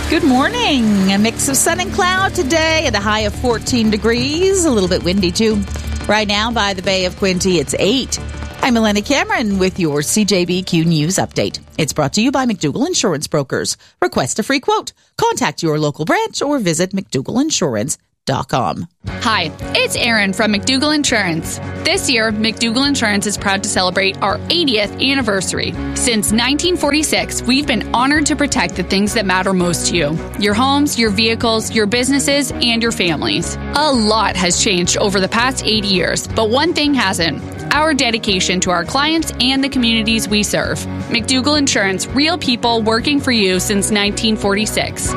Good morning. A mix of sun and cloud today at a high of 14 degrees. A little bit windy, too. Right now by the Bay of Quinte, it's 8. I'm Elena Cameron with your CJBQ News Update. It's brought to you by McDougall Insurance Brokers. Request a free quote. Contact your local branch or visit McDougallInsurance.com. Hi, it's Erin from McDougall Insurance. This year, McDougall Insurance is proud to celebrate our 80th anniversary. Since 1946, we've been honored to protect the things that matter most to you. Your homes, your vehicles, your businesses, and your families. A lot has changed over the past 80 years, but one thing hasn't. Our dedication to our clients and the communities we serve. McDougall Insurance, real people working for you since 1946.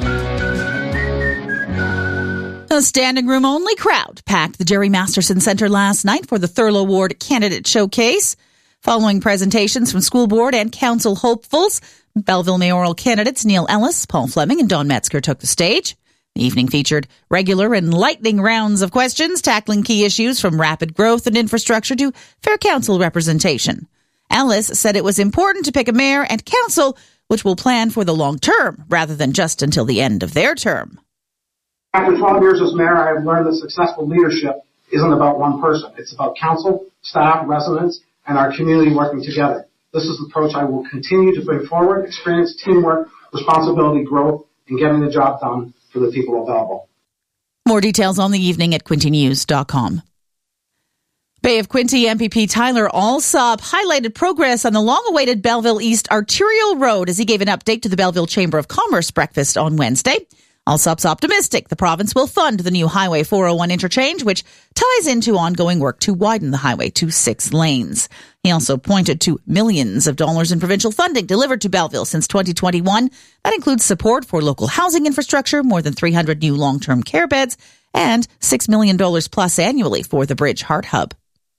A standing room only crowd packed the Jerry Masterson Center last night for the Thurlow Award Candidate Showcase. Following presentations from school board and council hopefuls, Belleville mayoral candidates Neil Ellis, Paul Fleming, and Don Metzger took the stage. The evening featured regular and lightning rounds of questions tackling key issues from rapid growth and infrastructure to fair council representation. Ellis said it was important to pick a mayor and council which will plan for the long term rather than just until the end of their term. After 12 years as mayor, I have learned that successful leadership isn't about one person. It's about council, staff, residents, and our community working together. This is the approach I will continue to bring forward: experience, teamwork, responsibility, growth, and getting the job done for the people of Belleville. More details on the evening at QuinteNews.com. Bay of Quinte MPP Tyler Alsop highlighted progress on the long-awaited Belleville East Arterial Road as he gave an update to the Belleville Chamber of Commerce breakfast on Wednesday. Alsop's optimistic the province will fund the new Highway 401 interchange, which ties into ongoing work to widen the highway to 6 lanes. He also pointed to millions of dollars in provincial funding delivered to Belleville since 2021. That includes support for local housing infrastructure, more than 300 new long-term care beds, and $6 million plus annually for the Bridge Heart Hub.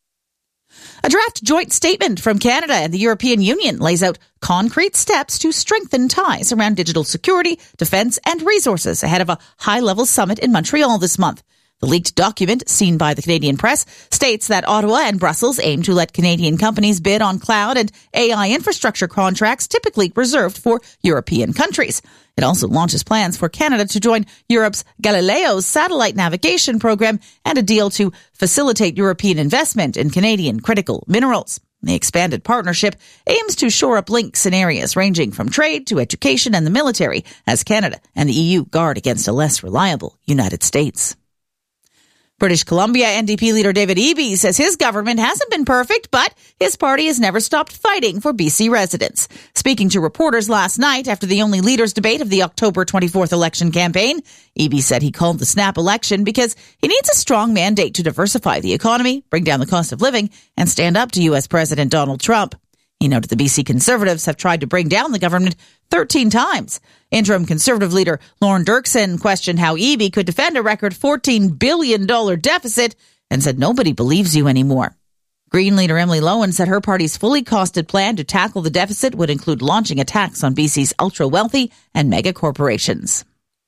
A draft joint statement from Canada and the European Union lays out concrete steps to strengthen ties around digital security, defense, and resources ahead of a high-level summit in Montreal this month. The leaked document, seen by the Canadian press, states that Ottawa and Brussels aim to let Canadian companies bid on cloud and AI infrastructure contracts typically reserved for European countries. It also launches plans for Canada to join Europe's Galileo satellite navigation program and a deal to facilitate European investment in Canadian critical minerals. The expanded partnership aims to shore up links in areas ranging from trade to education and the military as Canada and the EU guard against a less reliable United States. British Columbia NDP leader David Eby says his government hasn't been perfect, but his party has never stopped fighting for BC residents. Speaking to reporters last night after the only leaders' debate of the October 24th election campaign, Eby said he called the snap election because he needs a strong mandate to diversify the economy, bring down the cost of living, and stand up to U.S. President Donald Trump. He noted the BC Conservatives have tried to bring down the government 13 times. Interim Conservative leader Lorne Dirksen questioned how Eby could defend a record $14 billion deficit and said nobody believes you anymore. Green leader Emily Lowen said her party's fully costed plan to tackle the deficit would include launching a tax on BC's ultra-wealthy and mega corporations.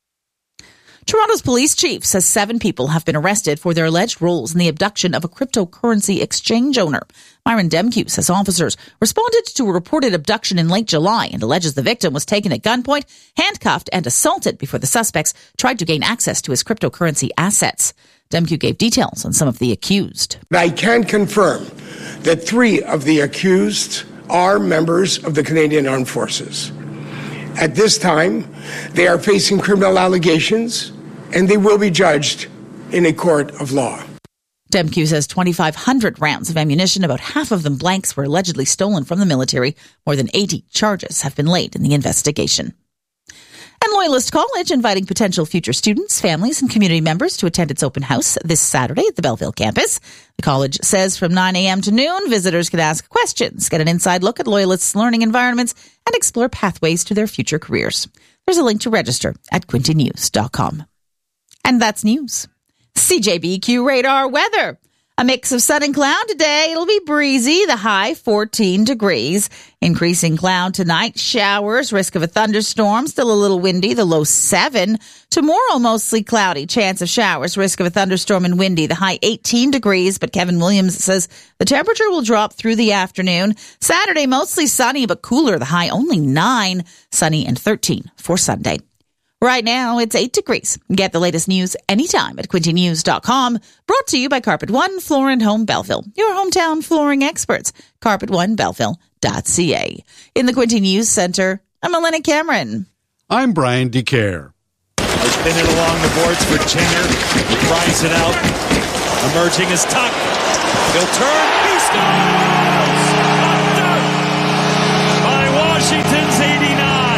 Toronto's police chief says 7 people have been arrested for their alleged roles in the abduction of a cryptocurrency exchange owner. Myron Demke says officers responded to a reported abduction in late July and alleges the victim was taken at gunpoint, handcuffed, and assaulted before the suspects tried to gain access to his cryptocurrency assets. Demke gave details on some of the accused. I can confirm that 3 of the accused are members of the Canadian Armed Forces. At this time, they are facing criminal allegations, and they will be judged in a court of law. Demke says 2,500 rounds of ammunition, about half of them blanks, were allegedly stolen from the military. More than 80 charges have been laid in the investigation. And Loyalist College inviting potential future students, families, and community members to attend its open house this Saturday at the Belleville campus. The college says from 9 a.m. to noon, visitors can ask questions, get an inside look at Loyalists' learning environments, and explore pathways to their future careers. There's a link to register at QuinteNews.com. And that's news. CJBQ radar weather. A mix of sun and cloud today. It'll be breezy, the high 14 degrees. Increasing cloud tonight, showers, risk of a thunderstorm, still a little windy, the low 7. Tomorrow, mostly cloudy, chance of showers, risk of a thunderstorm and windy, the high 18 degrees. But Kevin Williams says the temperature will drop through the afternoon. Saturday, mostly sunny but cooler, the high only 9, sunny and 13 for Sunday. Right now, it's 8 degrees. Get the latest news anytime at quintynews.com. Brought to you by Carpet One Floor and Home Belleville, your hometown flooring experts. CarpetOneBelleville.ca. In the Quinty News Center, I'm Elena Cameron. I'm Brian DeCare. Spinning along the boards for Tinger. He fries it out. Emerging is Tuck. He'll turn. He scores! Under! By Washington's 89.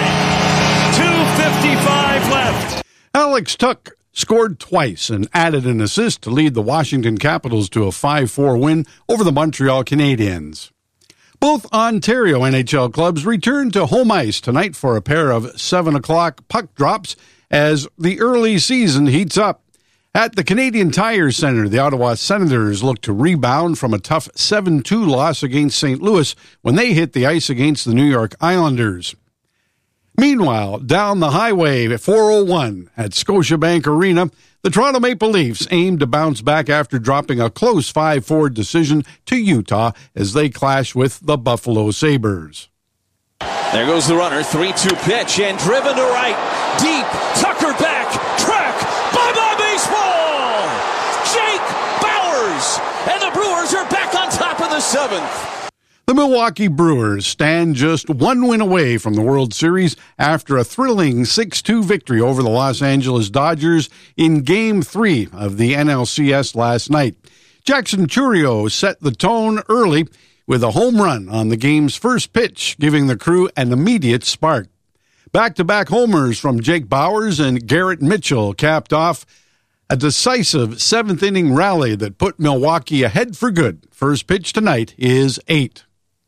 2:55 left. Alex Tuck scored twice and added an assist to lead the Washington Capitals to a 5-4 win over the Montreal Canadiens. Both Ontario NHL clubs return to home ice tonight for a pair of 7 o'clock puck drops as the early season heats up. At the Canadian Tire Centre, the Ottawa Senators look to rebound from a tough 7-2 loss against St. Louis when they hit the ice against the New York Islanders. Meanwhile, down the highway at 401 at Scotiabank Arena, the Toronto Maple Leafs aim to bounce back after dropping a close 5-4 decision to Utah as they clash with the Buffalo Sabres. There goes the runner, 3-2 pitch, and driven to right, deep, Tucker back, track, bye-bye baseball! Jake Bauers, and the Brewers are back on top of the 7th. The Milwaukee Brewers stand just one win away from the World Series after a thrilling 6-2 victory over the Los Angeles Dodgers in Game 3 of the NLCS last night. Jackson Chourio set the tone early with a home run on the game's first pitch, giving the crew an immediate spark. Back-to-back homers from Jake Bauers and Garrett Mitchell capped off a decisive 7th-inning rally that put Milwaukee ahead for good. First pitch tonight is 8.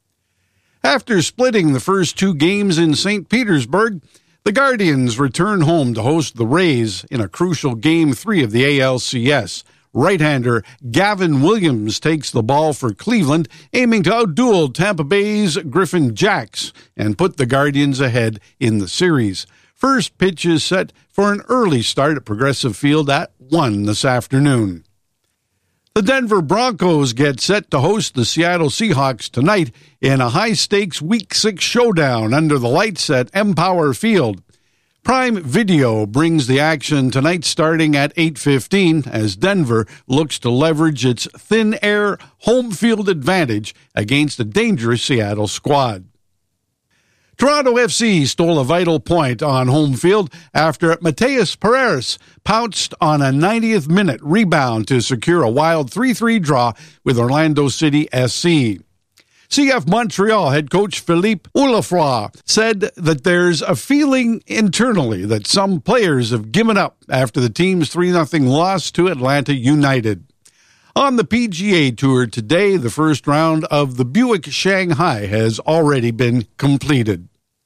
After splitting the first 2 games in St. Petersburg, the Guardians return home to host the Rays in a crucial Game 3 of the ALCS. Right-hander Gavin Williams takes the ball for Cleveland, aiming to outduel Tampa Bay's Griffin Jacks and put the Guardians ahead in the series. First pitch is set for an early start at Progressive Field at 1 this afternoon. The Denver Broncos get set to host the Seattle Seahawks tonight in a high-stakes Week 6 showdown under the lights at Empower Field. Prime Video brings the action tonight starting at 8:15 as Denver looks to leverage its thin air home field advantage against a dangerous Seattle squad. Toronto FC stole a vital point on home field after Mateus Pereira pounced on a 90th minute rebound to secure a wild 3-3 draw with Orlando City SC. CF Montreal head coach Philippe Oulafroy said that there's a feeling internally that some players have given up after the team's 3-0 loss to Atlanta United. On the PGA Tour today, the first round of the Buick Shanghai has already been completed.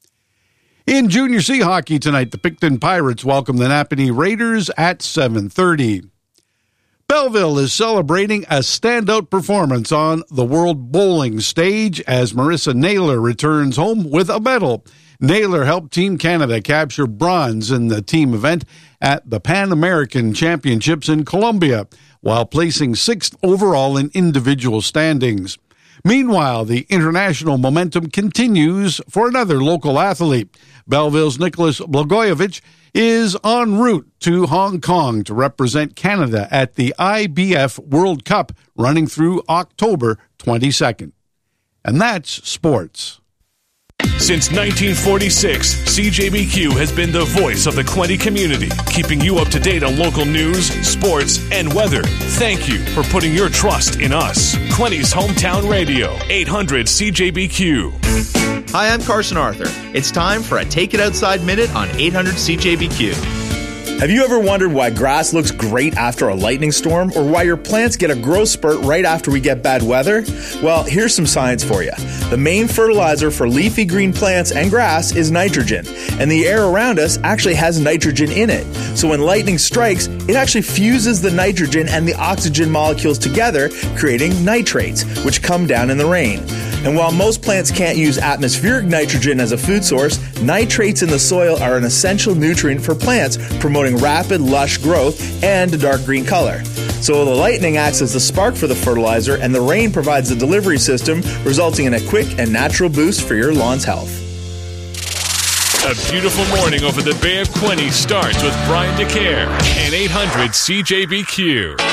In Junior C hockey tonight, the Picton Pirates welcome the Napanee Raiders at 7:30. Belleville is celebrating a standout performance on the World Bowling stage as Marissa Naylor returns home with a medal. Naylor helped Team Canada capture bronze in the team event at the Pan American Championships in Colombia, while placing 6th overall in individual standings. Meanwhile, the international momentum continues for another local athlete. Belleville's Nicholas Blagojevich is en route to Hong Kong to represent Canada at the IBF World Cup running through October 22nd. And that's sports. Since 1946, CJBQ has been the voice of the Quinte community, keeping you up to date on local news, sports, and weather. Thank you for putting your trust in us. Quinte's Hometown Radio, 800 CJBQ. Hi, I'm Carson Arthur. It's time for a Take It Outside Minute on 800 CJBQ. Have you ever wondered why grass looks great after a lightning storm, or why your plants get a growth spurt right after we get bad weather? Well, here's some science for you. The main fertilizer for leafy green plants and grass is nitrogen, and the air around us actually has nitrogen in it. So when lightning strikes, it actually fuses the nitrogen and the oxygen molecules together, creating nitrates, which come down in the rain. And while most plants can't use atmospheric nitrogen as a food source, nitrates in the soil are an essential nutrient for plants, promoting rapid, lush growth and a dark green color. So the lightning acts as the spark for the fertilizer, and the rain provides the delivery system, resulting in a quick and natural boost for your lawn's health. A beautiful morning over the Bay of Quinte starts with Brian DeCare and 800 CJBQ.